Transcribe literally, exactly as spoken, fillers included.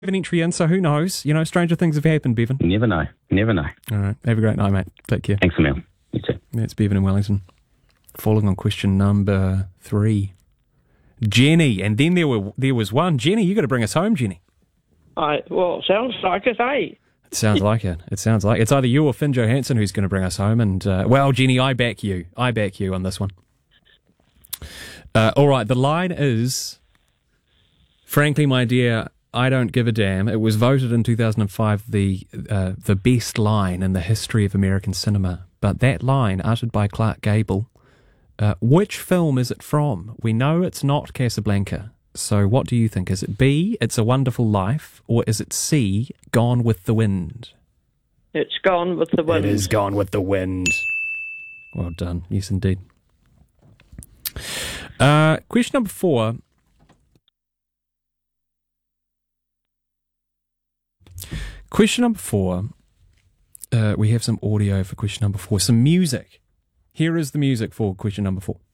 An entry in, so who knows? You know, stranger things have happened, Bevan. Never know. Never know. All right. Have a great night, mate. Take care. Thanks, Emil. You too. That's Bevan in Wellington. Falling on question number three. Jenny, and then there were there was one. Jenny, you got to bring us home, Jenny. I well, it sounds like it, eh? It sounds like it. It sounds like it's either you or Finn Johansson who's going to bring us home. And uh, well, Jenny, I back you. I back you on this one. Uh, all right. The line is, frankly, my dear, I don't give a damn. It was voted in two thousand five the uh, the best line in the history of American cinema. But that line, uttered by Clark Gable, uh, which film is it from? We know it's not Casablanca. So what do you think? Is it B, It's a Wonderful Life, or is it C, Gone with the Wind? It's Gone with the Wind. It is Gone with the Wind. Well done. Yes, indeed. Uh, question number four. Question number four. Uh, we have some audio for question number four. Some music. Here is the music for question number four.